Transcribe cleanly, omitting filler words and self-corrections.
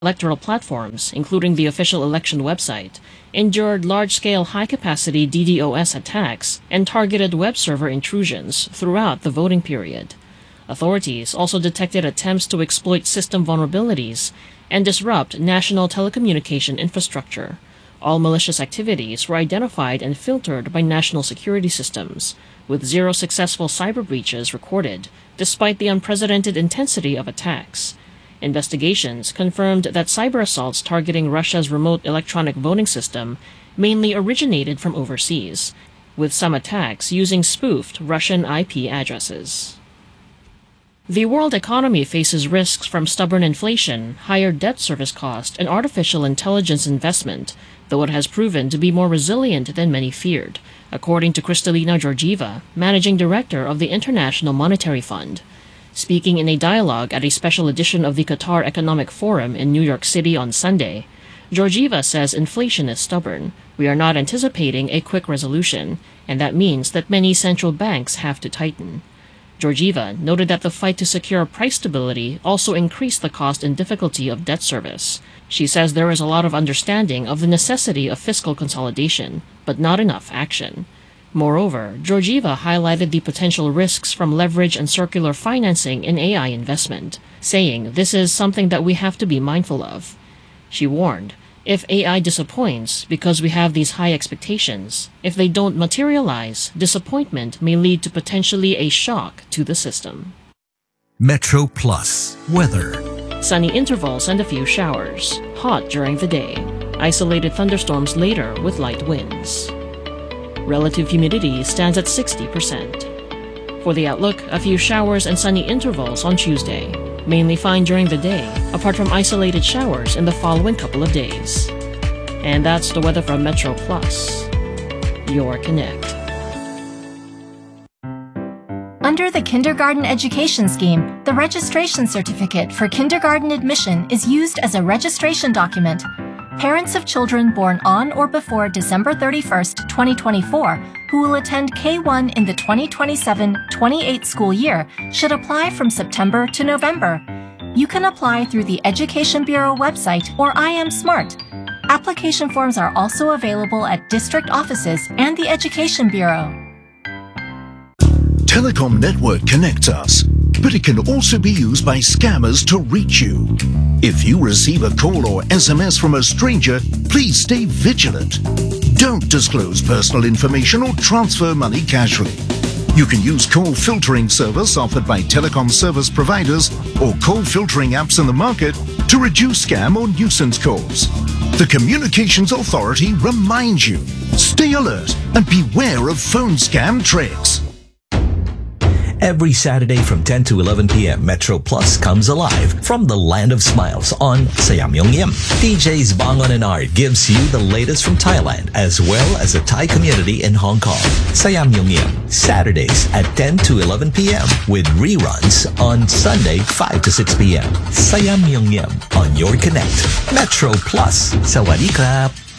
electoral platforms, including the official election website, endured large-scale high-capacity DDoS attacks and targeted web server intrusions throughout the voting period. Authorities also detected attempts to exploit system vulnerabilities and disrupt national telecommunication infrastructure. All malicious activities were identified and filtered by national security systems, with 0 successful cyber breaches recorded, despite the unprecedented intensity of attacks. Investigations confirmed that cyber assaults targeting Russia's remote electronic voting system mainly originated from overseas, with some attacks using spoofed Russian IP addresses. The world economy faces risks from stubborn inflation, higher debt service cost, and artificial intelligence investment, though it has proven to be more resilient than many feared, according to Kristalina Georgieva, managing director of the International Monetary Fund. Speaking in a dialogue at a special edition of the Qatar Economic Forum in New York City on Sunday, Georgieva says inflation is stubborn. We are not anticipating a quick resolution, and that means that many central banks have to tighten. Georgieva noted that the fight to secure price stability also increased the cost and difficulty of debt service. She says there is a lot of understanding of the necessity of fiscal consolidation, but not enough action. Moreover, Georgieva highlighted the potential risks from leverage and circular financing in AI investment, saying this is something that we have to be mindful of. She warned, if AI disappoints because we have these high expectations, if they don't materialize, disappointment may lead to potentially a shock to the system. Metro Plus weather. Sunny intervals and a few showers. Hot during the day. Isolated thunderstorms later with light winds. Relative humidity stands at 60%. For the outlook, a few showers and sunny intervals on Tuesday. Mainly fine during the day, apart from isolated showers in the following couple of days. And that's the weather from Metro Plus. Your Connect. Under the Kindergarten Education Scheme, the registration certificate for kindergarten admission is used as a registration document. Parents of children born on or before December 31st, 2024, who will attend K-1 in the 2027-28 school year should apply from September to November. You can apply through the Education Bureau website or IM Smart. Application forms are also available at district offices and the Education Bureau. Telecom network connects us, but it can also be used by scammers to reach you. If you receive a call or SMS from a stranger, please stay vigilant. Don't disclose personal information or transfer money casually. You can use call filtering service offered by telecom service providers or call filtering apps in the market to reduce scam or nuisance calls. The Communications Authority reminds you, stay alert and beware of phone scam tricks. Every Saturday from 10 to 11 p.m., Metro Plus comes alive from the land of smiles on Sayamyongyem. DJs Bangon and Art gives you the latest from Thailand as well as the Thai community in Hong Kong. Sayamyongyem, Saturdays at 10 to 11 p.m. with reruns on Sunday 5 to 6 p.m. Sayamyongyem on Your Connect. Metro Plus. Sawadee krap.